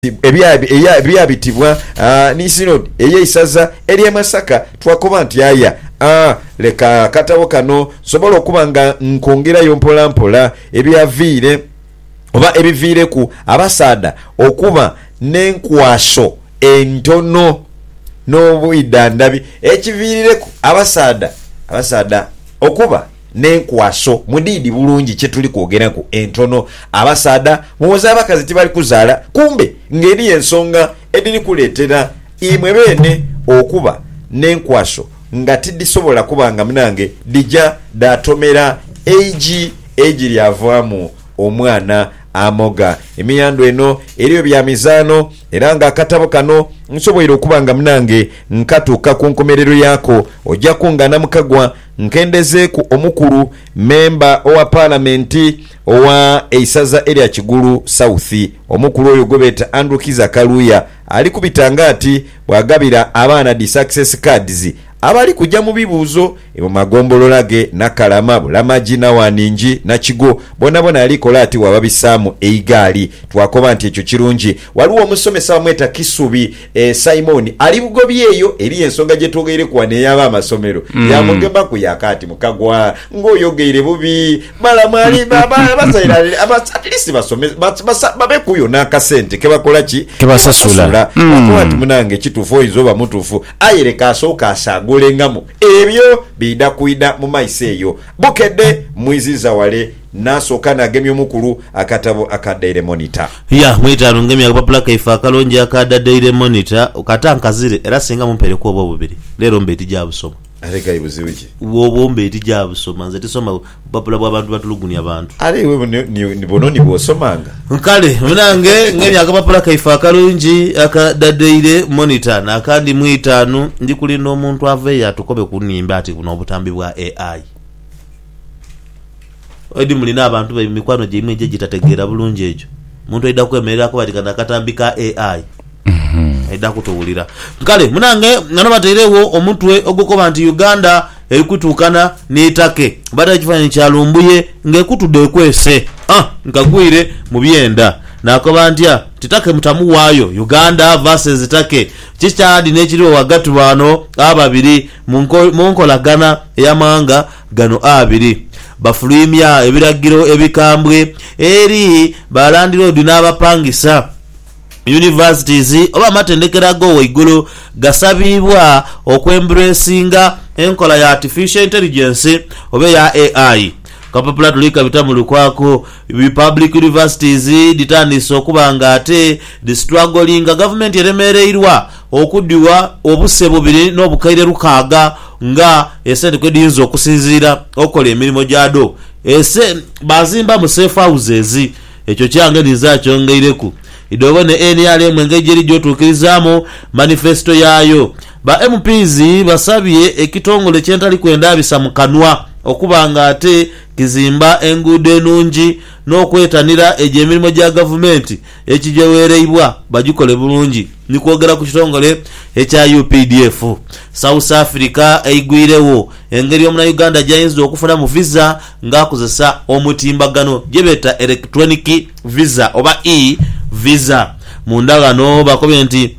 ebyabitibwa n'isino eyeisaza eri Masaka twakoba nti aya leka katabo kano sobola okuba nga nkongerayo mpola mpola ebyaviire oba ebiviire ku abasaada okuba n'enkwaso entono n'obwidandabi ekiviirireku abasaada okuba n'enkwaso mudiidi bulungi kyetuli kwogeraku entono abasaada muwoza abakazi tibali kuzaala kumbe ngeri ensonga ediri kuleetera imwe beene okuba n'enkwaso nga tidisobola kubanga munange dijja datomera egi lyavaamu omwana amoga emiyando eno eriyo bya mizaano era nga akatabo kano nsoboire okuba nga munange nkatuuka ku nkomerero yaako ojja kungana mukagwa nkendezeeku omukulu memba owa palamenti owa eisaza erya Kigulu South omukulu oyo gobeeta Andrew Kiza Kaluya ali kubitanga ati bwagabira abaana di success cards abali kujja mu bibuuzo mu magombolola ge Nakalama Bulamaji na Waninji na Kigo bonabona alikola ati wababisaamu eigaali twakoba nti ekyo kirungi waliwo omusomesa bamweta Kisubi Simon ali bugobye eyo eri ensonga gye twogeire kwa ne yaba amasomero yamugeba ku yakati mukagwa ngoyogeire bubi balamali bazaira abasatilisi basome babe kuyo nakasente kebakola ki kebasasula kwa ati munange kitufu izoba mutufu ayereka asooka asagolengamu ebyo bida kuida mu maiso eyo bukedde mwiziza wale nasoka nagemye omukulu akatabo aka Daily Monitor mwita ngemye akapapula kaifa kalonje aka Daily Monitor ukatankazire era singa mumpere ko obo bubiri lero mbeti jabusoma areka ibuziwiki wobo mbeti jabusoma nze tisoma papula bwa bantu batulugunya abantu ari wewe ni bononi bosomanga nkale munange ngemye akapapula kaifa kalonje aka Daily Monitor nakandi mwitanu ndi kuli no muntu ave yatukobe kunimba ati kuno obutambi bwa AI edi mulina abantu ba mikwano gye imwe gye gitategeera bulungi ekyo muntu aida kwemerera ko bati kana katambika AI aida kutowulira kale munange ngano baterewo omutwe ogukoba nti Uganda erikutukana n'etake bada kifanyi kyalumbuye ngekutudde kwese nkagwire mu byenda nakoba ntya titake mutamu waayo Uganda versus take kikyadi n'ekiriwo wagati bano ababiri munkolagana eyamanga gano abiri bafulumya ebiragiro ebikambwe eri balandiro dinabapangisa universities oba matendekera go waigulu gasabibwa okwembracinga enkola ya artificial intelligence oba ya AI kapapula tulika bitamulu kwako public universities ditandise okubanga ate the struggling government eremereirwa okudiwa obuse bubiri n'obukaire rukaga nga esente kwedinzo okusinzira okola emirimu gyado ese bazimba mu safe houses ekyo kyange nizakyongeireku idobone NRM engejeri gyotukirizamu manifesto yayo ba MPs basabye ekitongole kyentali kwendabisa mu kanwa okubanga ate kizimba enguudo enungi n'okwetanira egy'emirimu gya gavumenti ekijewereibwa bagikole bulungi nikwogera ku kitongole ekya UPDF South Africa eigwirewo engeri omuna Uganda gyayinza okufuna mu visa ng'akozesa omutimbagano gyebeta electronic visa oba e-visa mundagano bakobye nti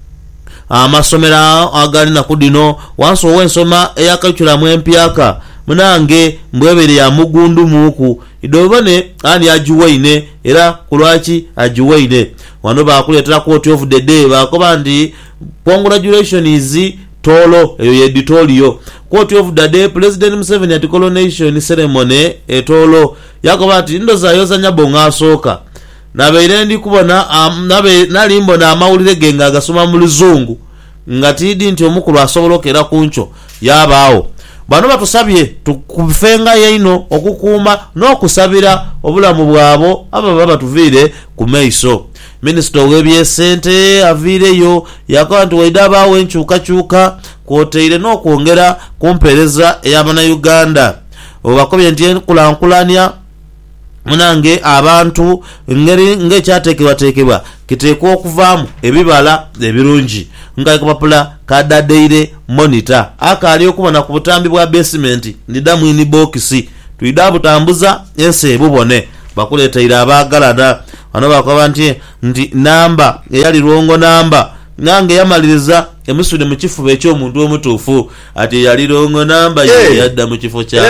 amasomera agali nakudino wansi owensoma eyakaculamu empyaka munange mbwebere ya mugundu muku idobane ani ajuwaine era kulwaki ajuwaine wano bakuletera quote of the day bakoba ndi congratulations tolo eyo editorial quote of the day President Museveni at coronation ceremony etolo yakoba ati ndoza yoza nyabonga asoka nabeire ndi kubona nalimbo na amawulire genga agasoma mu luzungu ngatidi nti omukulu asobolokera kuncho yabaawo bano batusabye tukufenga yeino okukuuma n'okusabira obulamu bwabo aba batuvire ku maiso Minister w'ebyesente avireyo yakoba nti waida abawo enkyukakyuka kwoteire n'okwongera kumpereza ey'abana Uganda obakobye nti enkulankulanya munange abantu ngeri ngekyateekebwateekebwa kiteekwa okuvaamu ebibala ebirungi nga kapapula ka Daily Monitor akali okubona ku butambi bwa basement ndidamu ini box tuida butambuza ense bubone bakuleteira abagalana ano bakoba nti namba eyali Rongo namba nange yamaliriza emusudde mu kifuba eky'omuntu omutuufu ati yali Rongo namba yadda mu kifo kya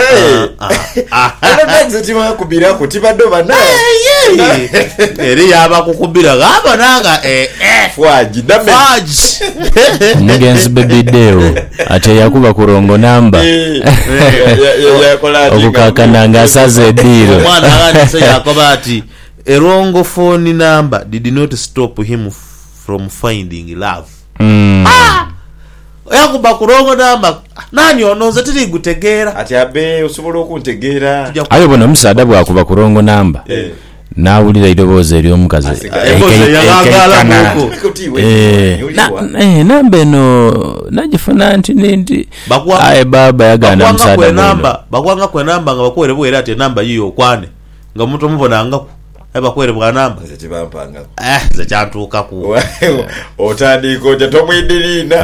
kubira kutibadde bana eri yaba kukubira gamba nanga fwaji omugenzi bebideo ate yakuba ku Rongo namba okukakana nga asaze eddiiro omwana aganise yakoba ati a Rongo phone number did not stop him from finding love. Yakuba ku Rongo namba nani ononze tiri gutegeera ati abe osobola okuntegeera ayo bona musaada bwakuba ku Rongo namba nawulira eddoboozi ery'omukazi namba eno nagifuna nti aye baba yaganda musaada namba bakwanga kwe namba nga bakwere bwera ati namba yiyo okwane nga omuntu omubonanga bakwere bwa namba zekibampanga zekyantuuka ku otandika ojja tomwidirina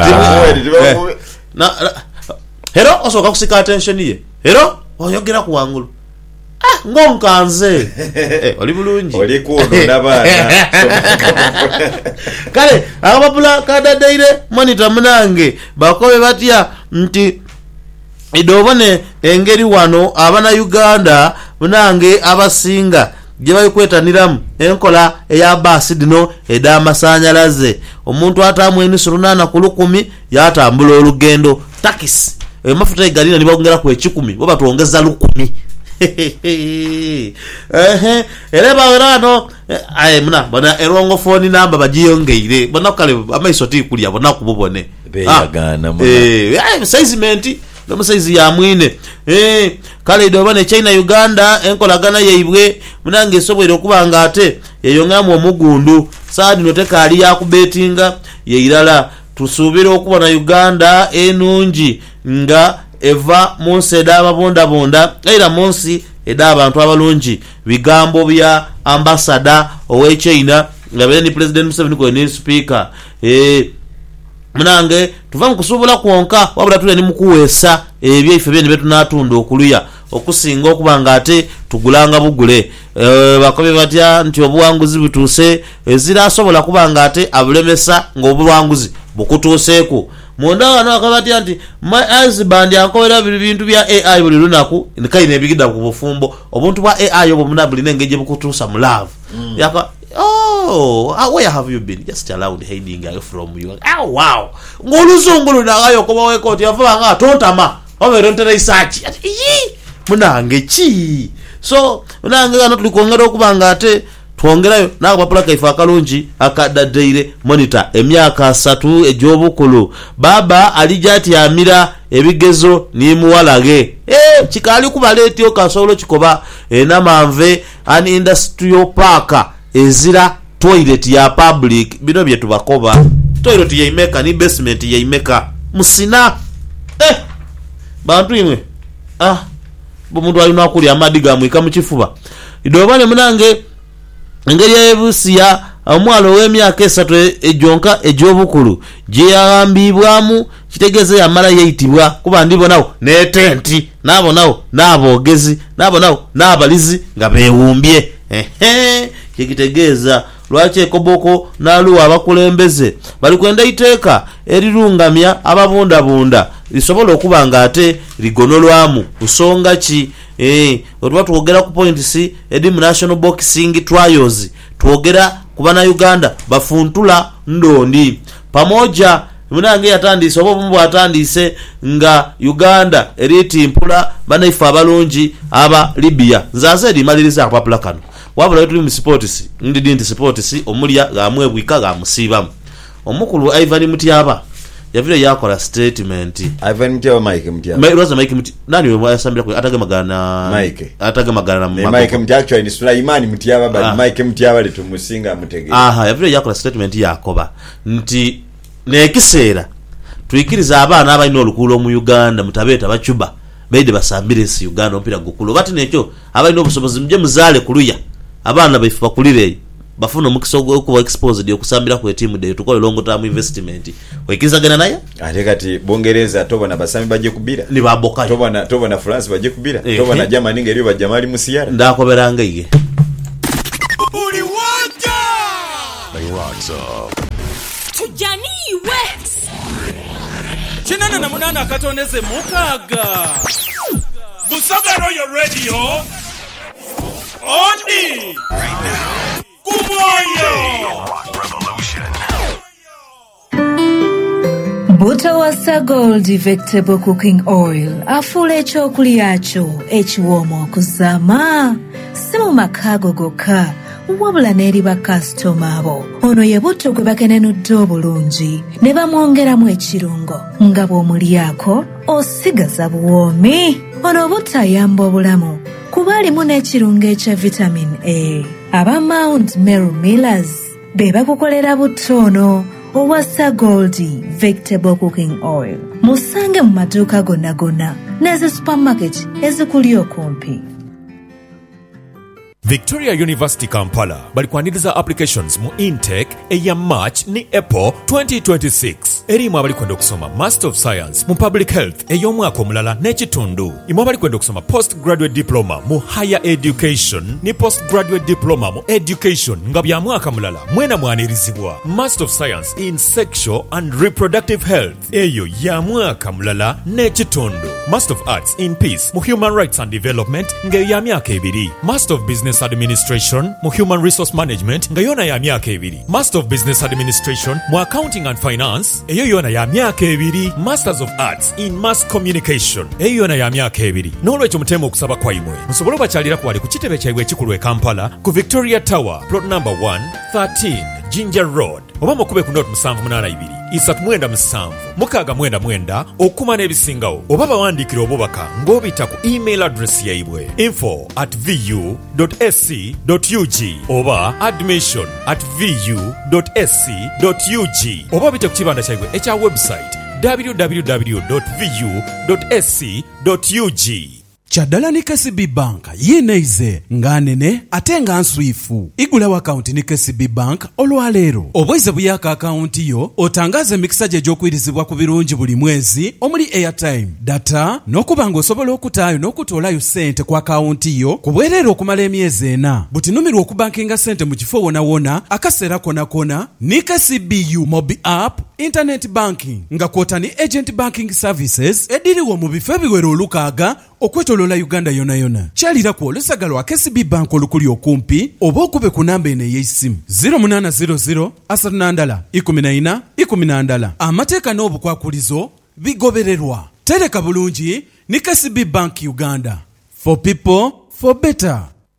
hero osooka kusika attention ye hero oyogera ku wangulu ngonkanze oli bulungi oli kuonona baana kale ababula kadadaire monitor munange bakobe batya nti idobone engeri wano abana Uganda munange abasinga gye bayikwetaniramu enkola eya basi dino ed'amasanyalaze omuntu atamu emisoro 8 ku 10 yatambula olugendo takisi mafuta egalina nibongera ku 10 bo batwongeza 10 era bawerano muna bona Rongo phone number bagiyongeire bona kale amaiso tikulya bona kububone beyagana sizement nomusaizi ya mwine kale idobane China Uganda enkolagana yeibwe munange esobwere okubanga ate yeyongamu omugundu saadi noteka ali yakubetinga yeirala tusubira okubona Uganda enungi nga eva munsi ed'ababondabonda era munsi ed'abantu abalungi bigambo bya ambassador owe China nga bene President Museveni ko ni speaker munange tuva mu kusubula kwonka wabula tule ni mukuwesa ebyaife bene betunatunda okuluya okusinga okubanga ate tugulanga bugule bakobe batya nti obuwanguzi butuse ezira asobola kubanga ate abulemesa ng'obuwanguzi bukutuuseeko munda wano akabatya nti my husband yankobera bintu bya AI buli lunaku nikaine ebigida ku bufumbo obuntu bwa AI obwo munabuli nengeje bukutuusa mu love yaka where have you been just around hiding from you wow ngoluzungulu nagayo koba wekoti yavuga nga tontama oberonte research munange chi so munange gano tulikongera okubanga ate twongerayo nakapapula kaifa akalungi akadadeire monitor emyaka 3 ejobukulu baba alijati amira ebigezo ni muwalage kikali kubaleti okasolo kikoba namanve an industrial park ezira toilet ya public bino bye tubakoba toilet yaimeka ni basement yaimeka musina bantu imwe bomuntu alina okuli amadiga mwika mu kifuba idobane munange engeri ebusiya omwalo w'emyaka 3 ejonka ejobukulu gye yagambibwamu kitegeze yamala yeyitibwa kuba ndibo nawo ne tenti nabo nawo n'abogezi nabo nawo n'abalizi nga bewumbye kitegeeza lwaki ekoboko n'aluwa abakulembeze bali kwenda iteeka erirungamya ababundabunda lisobola okuba nga ate ligonolwamu kusonga ki otuba twogera ku points edimu national boxing trials twogera ku bana Uganda bafuntula ndondi pamoja munange yatandise obo bumbu atandise nga Uganda eritimpula banaifa abalungi aba Libya nzaze limaliriza akapapula kano wabula tuli mu sports ndidi sports omulya gamwebwika gamusibamu omukulu Ivan Mutyaba yavile yakola statement Ivan Mutyaba Mike nani we yasambira ku atagamagana na Mike Mutyaba actually ni Sulaiman Mutyaba but Mike Mutyaba litumusinga mutege yavile yakola statement yakoba nti nekiseera tuyikiriza abaana abalina olukulo mu Uganda mutabeta bachuba beide basambire si Uganda ompira gukulo bati nekyo abalina obusobozi mje muzaale kuluya abaana baifa kulire bafuna mukisogo okuba exposed okusambira ku team de tukole long term investment wekiriza gana naye ate kati bongereza tobona basambi baje kubira ni baboka tobona France baje kubira tobona Germany ngeri bajamali musiyara ndakoberanga ige tujaniwe 88 akatondeze mukaaga Busoga Royal Radio Oni right now Kumoyo Buta wasa Gold Vegetable Cooking Oil afula ekyokulya kyo ekiwoomu okuzama si mu makaago gokka wabula n'eri bakasitoma abo. Ono ye butto gwe bakenenudde obulungi ne bamwongeramu ekirungo nga bw'omulyako osigaza buwoomi. Ono butto ayamba obulamu kuba alimu n'ekirungo ekya vitamin A. Aba Mount Meru Millers be bakukolera butto ono Owasa Goldie Vegetable Cooking Oil. Musange mu maduuka gonna n'ezi supermarket ezikuli okumpi. Victoria University Kampala balikwaniriza applications mu intake eya March ni April 2026. Erimu abalikwenda okusoma Master of Science mu Public Health ey'omwaka omulala n'ekitundu. Imu abalikwenda okusoma Postgraduate Diploma mu Higher Education ni Postgraduate Diploma mu Education nga bya mwaka mulala mwena mwanirizibwa. Master of Science in Sexual and Reproductive Health eyo ya mwaka mulala n'ekitundu. Master of Arts in Peace mu Human Rights and Development nga ya myaka 2. Master of Business Administration mu Human Resource Management nga yona ya myaka 2. Master of Business Administration mu Accounting and Finance eyo yona ya myaka 2. Masters of Arts in Mass Communication eyo yona ya myaka 2. N'olwekyo mutema okusaba kwaimwe musobole bakyalira kwali ku kitebe kyabwe ekikulu e Kampala ku Victoria Tower plot number 113 Ginger Road oba mukube ku note 782 397 699 okuma n'ebisingawo oba bawandiikira obubaka ng'obita ku email address yaibwe info@vu.sc.ug oba admission@vu.sc.ug oba bite ku kibanda kyaibwe ekya website www.vu.sc.ug. Chadala ni KCB Bank yeneize nganene atenga nswifu igulawo akaunti ni KCB Bank olwaleero obweze buyaka akaunti yo otangaze emikisa gye gy'okwirizibwa ku birungi buli mwezi omuli airtime data n'okubanga osobola okutaayo n'okutoolayo ssente ku akaunti yo ku bwereere okumala emyezi 4 butinumirwa okubankinga ssente mu kifo wona akaseera kona ni KCBU Mobi App Internet Banking nga kwota ni Agent Banking Services ediriwo mu bifo ebiwera olukaaga okwetolola Uganda yona. Kyalira ku olusagalo wa KCB Bank olukuli okumpi oba okube ku namba eno ey'essimu 0800 14 amateeka n'obukwakulizo bigobererwa. Tereka bulungi ni KCB Bank Uganda. For people, for better.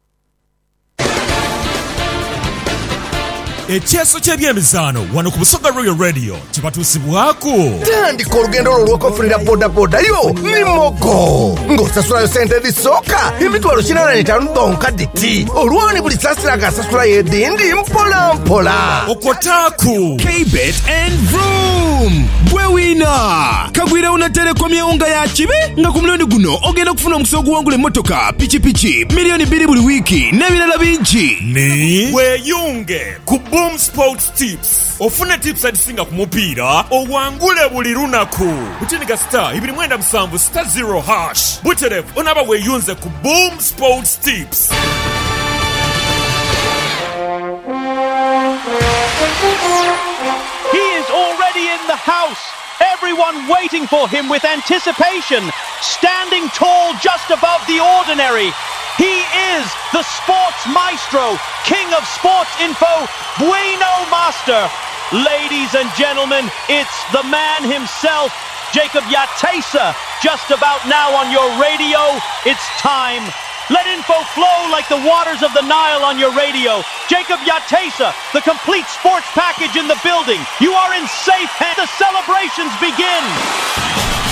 Ekyeso ky'ebyemizaano wano ku Busoga Royal Radio kibatuusibwako tandika olugendo lwo lw'okufunira bodaboda yo ni Mogo ng'osasulayo sente ezisooka emitwalo 85 donka diti olwoni buli saasira agasasula y'edindi mpola okotaaku K-Bet and Vroom bwe wina kagwira una telekom yeunga ya kibi nga ku mulundi guno ogenda kufuna omusomo guwangula emmotoka pikipiki milioni 2 buli wiiki n'ebirala bingi ni weyunge ku Boom Sports Tips ofune tips adisinga ku mupiira owangule buli lunaku butiniga star 297 star 0 hash buterevu onaba weyunze ku Boom Sports Tips. He is already in the house. Everyone waiting for him with anticipation, standing tall just above the ordinary. He is the sports maestro, king of sports info, Bueno Master. Ladies and gentlemen, it's the man himself, Jacob Yatesa, just about now on your radio. It's time. Let info flow like the waters of the Nile on your radio. Jacob Yatesa, the complete sports package in the building. You are in safe hands. The celebrations begin.